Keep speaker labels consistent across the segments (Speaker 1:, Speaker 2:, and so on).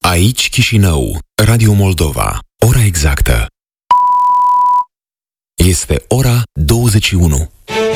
Speaker 1: Aici Chișinău, Radio Moldova. Ora exactă. Este ora 21.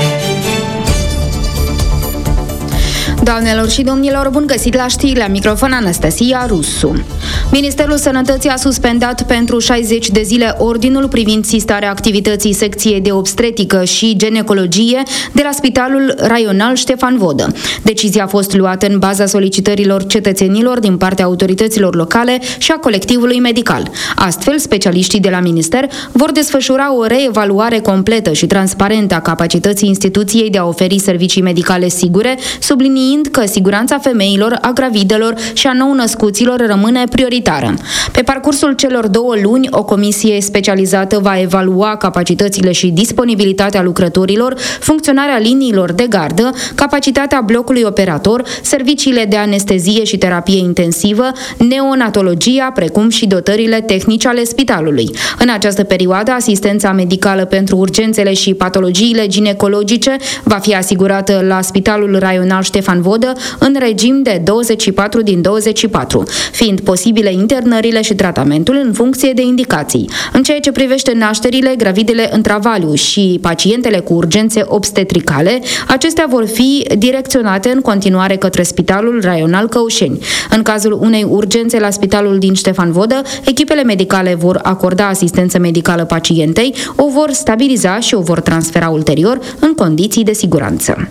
Speaker 2: Doamnelor și domnilor, bun găsit la știri, la microfon Anastasia Rusu. Ministerul Sănătății a suspendat pentru 60 de zile ordinul privind sistarea activității secției de obstetrică și ginecologie de la Spitalul Raional Ștefan Vodă. Decizia a fost luată în baza solicitărilor cetățenilor din partea autorităților locale și a colectivului medical. Astfel, specialiștii de la minister vor desfășura o reevaluare completă și transparentă a capacității instituției de a oferi servicii medicale sigure, subliniind că siguranța femeilor, a gravidelor și a nou-născuților rămâne prioritară. Pe parcursul celor 2 luni, o comisie specializată va evalua capacitățile și disponibilitatea lucrătorilor, funcționarea liniilor de gardă, capacitatea blocului operator, serviciile de anestezie și terapie intensivă, neonatologia, precum și dotările tehnice ale spitalului. În această perioadă, asistența medicală pentru urgențele și patologiile ginecologice va fi asigurată la Spitalul Raional Ștefan Vodă în regim de 24 din 24, fiind posibile internările și tratamentul în funcție de indicații. În ceea ce privește nașterile, gravidele în travaliu și pacientele cu urgențe obstetricale, acestea vor fi direcționate în continuare către Spitalul Raional Căușeni. În cazul unei urgențe la Spitalul din Ștefan Vodă, echipele medicale vor acorda asistență medicală pacientei, o vor stabiliza și o vor transfera ulterior în condiții de siguranță.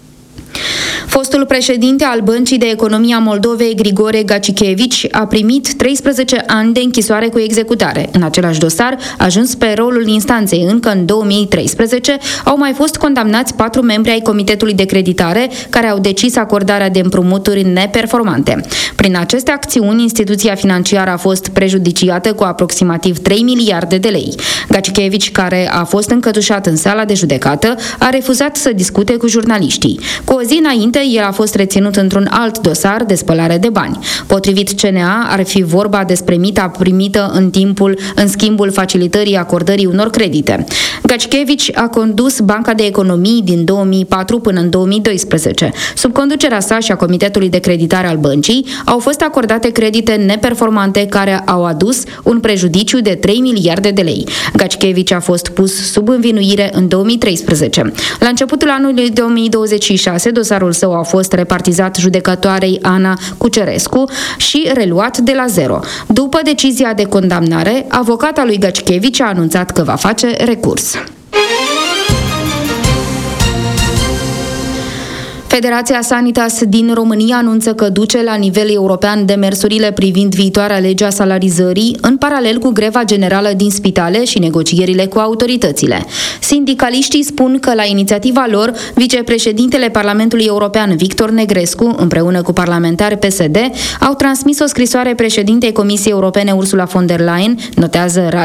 Speaker 2: Fostul președinte al Băncii de Economie a Moldovei, Grigore Gacichevici, a primit 13 ani de închisoare cu executare. În același dosar, ajuns pe rolul instanței încă în 2013, au mai fost condamnați 4 membri ai Comitetului de Creditare, care au decis acordarea de împrumuturi neperformante. Prin aceste acțiuni, instituția financiară a fost prejudiciată cu aproximativ 3 miliarde de lei. Gacichevici, care a fost încătușat în sala de judecată, a refuzat să discute cu jurnaliștii. Cu o zi înainte, el a fost reținut într-un alt dosar de spălare de bani. Potrivit CNA, ar fi vorba despre mita primită în schimbul facilitării acordării unor credite. Gacichevici a condus Banca de Economii din 2004 până în 2012. Sub conducerea sa și a Comitetului de Creditare al băncii, au fost acordate credite neperformante care au adus un prejudiciu de 3 miliarde de lei. Gacichevici a fost pus sub învinuire în 2013. La începutul anului 2026, dosarul său a fost repartizat judecătoarei Ana Cucerescu și reluat de la zero. După decizia de condamnare, avocata lui Gacichevici a anunțat că va face recurs. Federația Sanitas din România anunță că duce la nivel european demersurile privind viitoarea lege a salarizării, în paralel cu greva generală din spitale și negocierile cu autoritățile. Sindicaliștii spun că la inițiativa lor, vicepreședintele Parlamentului European Victor Negrescu, împreună cu parlamentari PSD, au transmis o scrisoare președintei Comisiei Europene Ursula von der Leyen, notează